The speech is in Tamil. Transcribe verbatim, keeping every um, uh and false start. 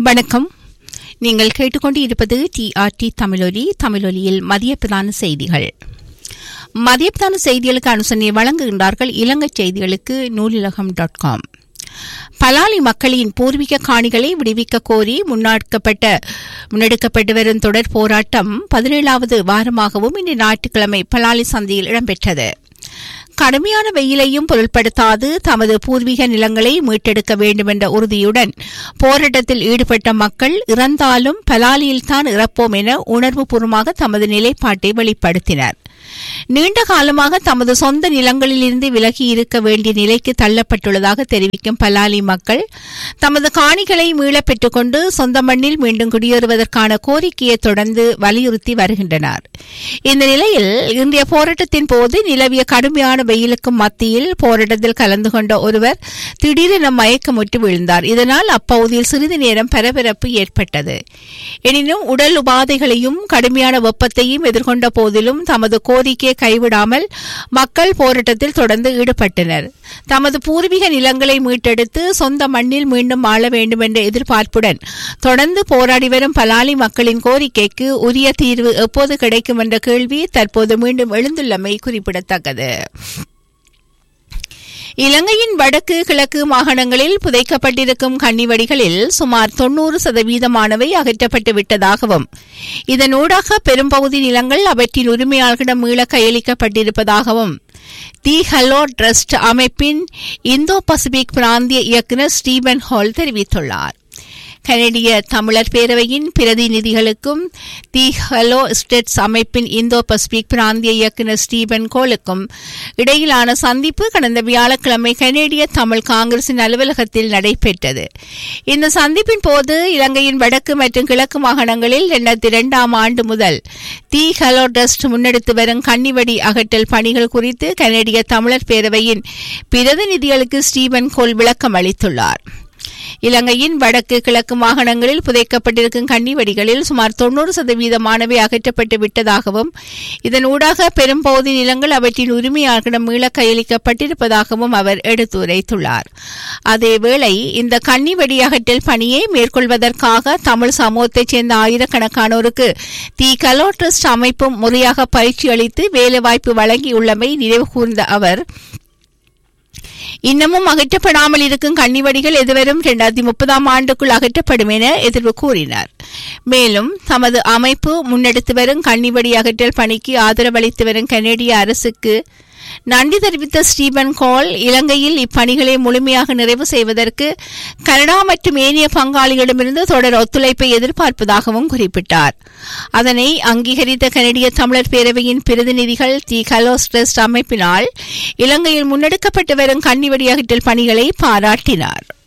வணக்கம். நீங்கள் கேட்டுக்கொண்டு இருப்பது டிஆர்டி தமிழொலி. தமிழொலியில் மதிய பிரதான செய்திகள். மதிய பிரதான செய்திகளுக்கு அனுசரணை வழங்குகின்றார்கள் இலங்கை செய்திகளுக்கு நூலிலகம் டாட் காம். பலாலி மக்களின் பூர்வீக காணிகளை விடுவிக்க கோரி முன்னெடுக்கப்பட்ட முன்னெடுக்கப்பட்டு வரும் தொடர் போராட்டம் பதினேழாவது வாரமாகவும் இன்று ஞாயிற்றுக்கிழமை பலாலி சந்தையில் இடம்பெற்றது. கடுமையான வெயிலையும் பொருட்படுத்தாது தமது பூர்வீக நிலங்களை மீட்டெடுக்க வேண்டும் என்ற உறுதியுடன் போராட்டத்தில் ஈடுபட்ட மக்கள் இறந்தாலும் பலாலியில்தான் இறப்போம் என உணர்வுபூர்வமாக தமது நிலைப்பாட்டை வெளிப்படுத்தினர். நீண்ட காலமாக தமது சொந்த நிலங்களிலிருந்து விலகி இருக்க வேண்டிய நிலைக்கு தள்ளப்பட்டுள்ளதாக தெரிவிக்கும் பலாலி மக்கள் தமது காணிகளை மீளப் பெற்றுக் கொண்டு சொந்த மண்ணில் மீண்டும் குடியேறுவதற்கான கோரிக்கையை தொடர்ந்து வலியுறுத்தி வருகின்றனர். இந்த நிலையில் இன்றைய போராட்டத்தின் போது நிலவிய கடுமையான வெயிலுக்கும் மத்தியில் போராட்டத்தில் கலந்து கொண்ட ஒருவர் திடீரென மயக்கமுற்று விழுந்தார். இதனால் அப்பகுதியில் சிறிது நேரம் பரபரப்பு ஏற்பட்டது. எனினும் உடல் உபாதைகளையும் கடுமையான வெப்பத்தையும் எதிர்கொண்ட போதிலும் தமது கோரிக்கையை கைவிடாமல் மக்கள் போராட்டத்தில் தொடர்ந்து ஈடுபட்டனர். தமது பூர்வீக நிலங்களை மீட்டெடுத்து சொந்த மண்ணில் மீண்டும் ஆள வேண்டும் என்ற எதிர்பார்ப்புடன் தொடர்ந்து போராடி வரும் பலாலி மக்களின் கோரிக்கைக்கு உரிய தீர்வு எப்போது கிடைக்கும் என்ற கேள்வி தற்போது மீண்டும் எழுந்துள்ளமை குறிப்பிடத்தக்கது. இலங்கையின் வடக்கு கிழக்கு மாகாணங்களில் புதைக்கப்பட்டிருக்கும் கன்னிவடிகளில் சுமார் தொன்னூறு சதவீதமானவை அகற்றப்பட்டு விட்டதாகவும் இதனூடாக பெரும்பகுதி நிலங்கள் அவற்றின் உரிமையாளர்களிடம் மீள கையளிக்கப்பட்டிருப்பதாகவும் தி ஹலோ ட்ரஸ்ட் அமைப்பின் இந்தோ பசிபிக் பிராந்திய இயக்குநர் ஸ்டீபன் ஹால் தெரிவித்துள்ளார். கனடிய தமிழர் பேரவையின் பிரதிநிதிகளுக்கும் தி ஹலோ ஸ்டேட்ஸ் அமைப்பின் இந்தோ பசிபிக் பிராந்திய இயக்குநர் ஸ்டீபன் கோலுக்கும் இடையிலான சந்திப்பு கடந்த வியாழக்கிழமை கனேடிய தமிழ் காங்கிரசின் அலுவலகத்தில் நடைபெற்றது. இந்த சந்திப்பின் போது இலங்கையின் வடக்கு மற்றும் கிழக்கு மாகாணங்களில் இரண்டாயிரத்தி இரண்டாம் ஆண்டு முதல் தி ஹலோ ட்ரஸ்ட் முன்னெடுத்து வரும் கன்னிவடி அகற்றல் பணிகள் குறித்து கனேடிய தமிழர் பேரவையின் பிரதிநிதிகளுக்கு ஸ்டீபன் கோல் விளக்கம் அளித்துள்ளார். இலங்கையின் வடக்கு கிழக்கு மாகாணங்களில் புதைக்கப்பட்டிருக்கும் கன்னிவடிகளில் சுமார் தொன்னூறு சதவீதமானவை அகற்றப்பட்டு விட்டதாகவும் இதன் ஊடாக பெரும்பகுதி நிலங்கள் அவற்றின் உரிமையாளர்களிடம் மீள கையளிக்கப்பட்டிருப்பதாகவும் அவர் எடுத்துரைத்துள்ளார். அதேவேளை இந்த கன்னிவடி அகற்றல் பணியை மேற்கொள்வதற்காக தமிழ் சமூகத்தைச் சேர்ந்த ஆயிரக்கணக்கானோருக்கு தி கலோ ட்ரஸ்ட் அமைப்பும் முறையாக பயிற்சி அளித்து வேலைவாய்ப்பு வழங்கியுள்ளமை நினைவு கூர்ந்த அவர் இன்னமும் அகற்றப்படாமல் இருக்கும் கன்னிவடிகள் எதிர்வரும் இரண்டாயிரத்தி முப்பதாம் ஆண்டுக்குள் அகற்றப்படும் என எதிர்வு கூறினார். மேலும் தமது அமைப்பு முன்னெடுத்து வரும் கன்னிவடி அகற்றல் பணிக்கு ஆதரவளித்து வரும் கனேடிய அரசுக்கு நன்றி தெரிவித்த ஸ்டீபன் கோல் இலங்கையில் இப்பணிகளை முழுமையாக நிறைவு செய்வதற்கு கனடா மற்றும் ஏனைய பங்காளிகளிடமிருந்து தொடர் ஒத்துழைப்பை எதிர்பார்ப்பதாகவும் குறிப்பிட்டார். அதனை அங்கீகரித்த கனடிய தமிழர் பேரவையின் பிரதிநிதிகள் தி ஹலோ ட்ரஸ்ட் அமைப்பினால் இலங்கையில் முன்னெடுக்கப்பட்டு வரும் கன்னிவடி அகற்றல் பணிகளை பாராட்டினார்.